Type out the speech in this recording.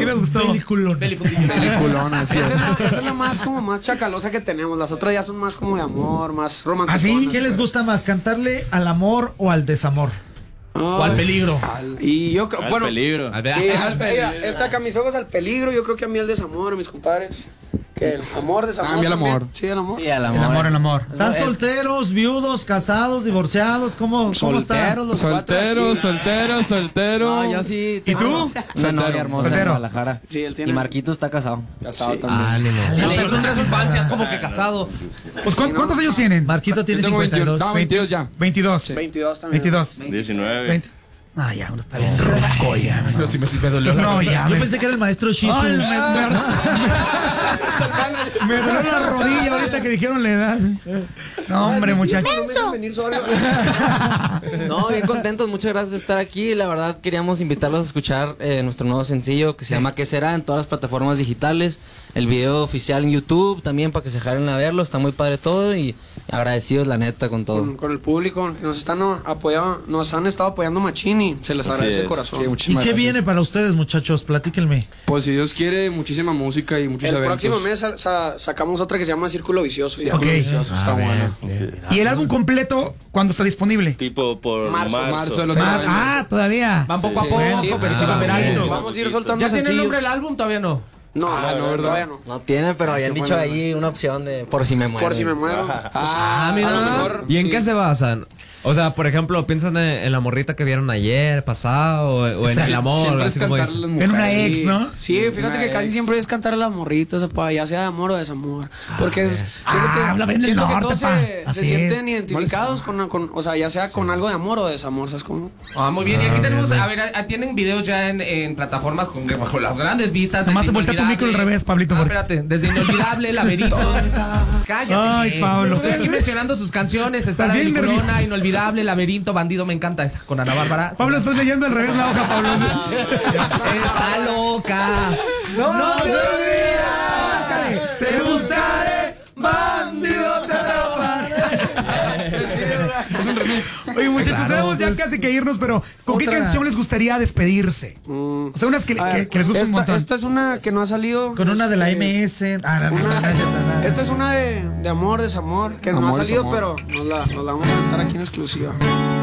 Sí me gustó. Peliculona, así es. Esa es la más como más chacalosa que tenemos. Las otras ya son más como de amor, más románticas. ¿Así? ¿Qué les gusta más, cantarle al amor o al desamor? O al peligro. Y yo creo, Al bueno, peligro. sí, mira, esta camisogos al peligro, yo creo que a mí el desamor, mis compadres. Que el amor, desamor. A mí el también. amor. Sí, el amor. Sí, al El amor, el amor. ¿Están solteros, viudos, casados, divorciados? ¿Cómo están? Solteros los cuatro No, aquí. yo sí. ¿Y tú? Una novia hermosa en Soltero. Guadalajara. Sí, él tiene. Y Marquito está casado. Casado también. Nosotros de su infancia es como que casado. Pues, ¿cuántos años tienen? Marquito tiene Yo tengo 52. 22 ya. 22. 22 también. 22. 19. 20. Ah, ya, uno está bien roco ya. Pero sí me dolió. No, ya. Yo pensé que era el maestro Shifu. Ay, me dolió la rodilla ahorita que dijeron la edad. No, hombre, muchachos. No me dejan venir solo. No, bien contentos, muchas gracias de estar aquí. La verdad queríamos invitarlos a escuchar nuestro nuevo sencillo que se llama ¿Qué será? En todas las plataformas digitales. El video oficial en YouTube también para que se jalen a verlo. Está muy padre todo y agradecidos la neta con todo. Con el público que nos están apoyando, nos han estado apoyando machín y se les agradece de corazón. Sí, ¿Y muchísimas qué gracias. viene para ustedes, muchachos? Platíquenme. Pues si Dios quiere, muchísima música y muchos El eventos. próximo mes sacamos otra que se llama Círculo Vicioso. Sí, Ya. Ok. Vicioso, está bueno. ¿Y el álbum completo cuándo está disponible? Tipo por Marzo. Marzo del otro año. Ah, todavía. Van poco a Sí, poco, sí, pero sí va a haber algo. Vamos a ir soltando ¿Ya tiene el sencillos. nombre del álbum? Todavía no. No, no, ¿verdad? todavía no. No tiene, pero habían dicho ahí una opción de por si me muero. Por si me muero. mira. a lo mejor, ¿Y en sí. qué se basan? O sea, por ejemplo, ¿piensan en la morrita que vieron ayer, pasado, o en el amor? Siempre es así como cantarle a dicen? las En una mujeres. ex, ¿no? Sí, fíjate que casi siempre es cantar a las morritas, ya sea de amor o desamor. Porque habla bien del siento que norte, todos pa. se Así sienten es. identificados con, o sea, ya sea con algo de amor o de desamor, ¿sabes cómo? Ah, muy bien. Y aquí tenemos, a ver, tienen videos ya en plataformas con las grandes vistas. Nomás desde se voltea tu Inolvidable. micro al revés, Pablito, porque- Espérate, desde Inolvidable, Laberinto. Cállate. Ay, Pablo. Estoy aquí mencionando sus canciones. Está la Estás bien Corona, nervioso. Inolvidable, Laberinto, Bandido, me encanta esa, con Ana Bárbara. Pablo, estás leyendo al revés la hoja, Pablo. Está loca. ¡No se olvida! ¡Te buscaré, bandido, te atraparé! Oye, muchachos, Claro, tenemos ya pues, casi que irnos, pero ¿con qué otra. canción les gustaría despedirse? O sea, unas que les gusten un montón. Esta es una que no ha salido. Con una de la MS. Ah, no, no, no, no, no. Esta es una de amor, desamor, que no Amor, ha salido, desamor. pero nos la vamos a cantar aquí en exclusiva.